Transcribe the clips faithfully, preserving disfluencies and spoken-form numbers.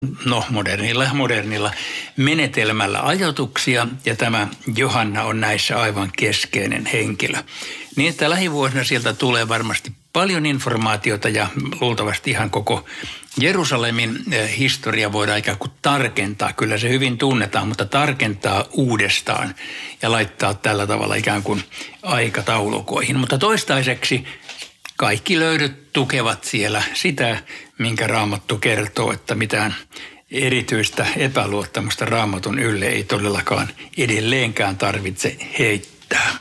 no modernilla modernilla menetelmällä ajatuksia, ja tämä Johanna on näissä aivan keskeinen henkilö. Niin, että lähivuosina sieltä tulee varmasti paljon informaatiota, ja luultavasti ihan koko Jerusalemin historia voidaan ikään kuin tarkentaa. Kyllä se hyvin tunnetaan, mutta tarkentaa uudestaan ja laittaa tällä tavalla ikään kuin aikataulukoihin. Mutta toistaiseksi kaikki löydöt tukevat siellä sitä, minkä Raamattu kertoo, että mitään erityistä epäluottamusta Raamatun ylle ei todellakaan edelleenkään tarvitse heittää.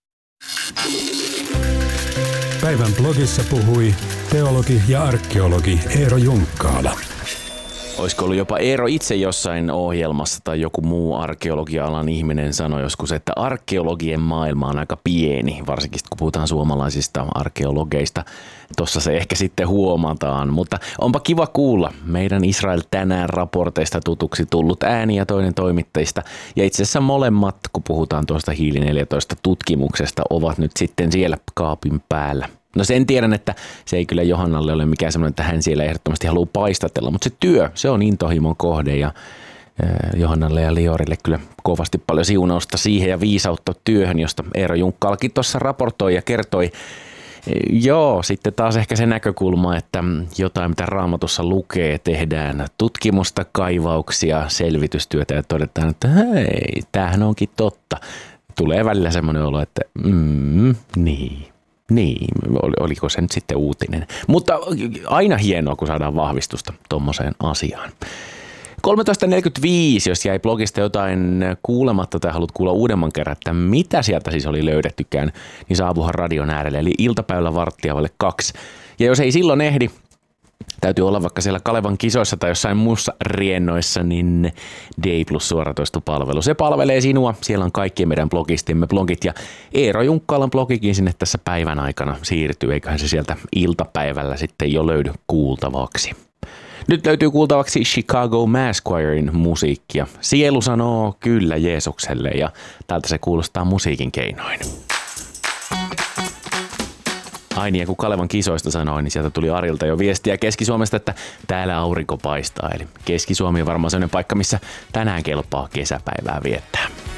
Päivän blogissa puhui teologi ja arkeologi Eero Junkkaala. Olisiko ollut jopa Eero itse jossain ohjelmassa tai joku muu arkeologia-alan ihminen sanoi joskus, että arkeologien maailma on aika pieni, varsinkin kun puhutaan suomalaisista arkeologeista. Tuossa se ehkä sitten huomataan, mutta onpa kiva kuulla meidän Israel tänään raporteista tutuksi tullut ääni ja toinen toimittajista. Ja itse asiassa molemmat, kun puhutaan tuosta Hiili neljätoista tutkimuksesta, ovat nyt sitten siellä kaapin päällä. No sen tiedän, että se ei kyllä Johannalle ole mikään semmoinen, että hän siellä ehdottomasti haluaa paistatella, mutta se työ, se on intohimon kohde, ja Johannalle ja Liorille kyllä kovasti paljon siunausta siihen ja viisautta työhön, josta Eero Junkkaalakin tuossa raportoi ja kertoi. Joo, sitten taas ehkä se näkökulma, että jotain mitä Raamatussa lukee, tehdään tutkimusta, kaivauksia, selvitystyötä ja todetaan, että hei, tämähän onkin totta. Tulee välillä semmoinen olo, että mm, niin. Niin, oliko se nyt sitten uutinen. Mutta aina hienoa, kun saadaan vahvistusta tuommoiseen asiaan. kolmetoista neljäkymmentäviisi, jos jäi blogista jotain kuulematta tai haluat kuulla uudemman kerran, että mitä sieltä siis oli löydettykään, niin saavuhan radion äärelle, eli iltapäivällä varttia vaille kaksi. Ja jos ei silloin ehdi, täytyy olla vaikka siellä Kalevan kisoissa tai jossain muussa riennoissa, niin D Plus suoratoistopalvelu. Se palvelee sinua. Siellä on kaikkien meidän blogistimme blogit, ja Eero Junkkaalan blogikin sinne tässä päivän aikana siirtyy. Eiköhän se sieltä iltapäivällä sitten jo löydy kuultavaksi. Nyt löytyy kuultavaksi Chicago Mass Choirin musiikkia. Sielu sanoo kyllä Jeesukselle, ja täältä se kuulostaa musiikin keinoin. Ai niin, ja kun Kalevan kisoista sanoi, niin sieltä tuli Arilta jo viestiä Keski-Suomesta, että täällä aurinko paistaa. Eli Keski-Suomi on varmaan sellainen paikka, missä tänään kelpaa kesäpäivää viettää.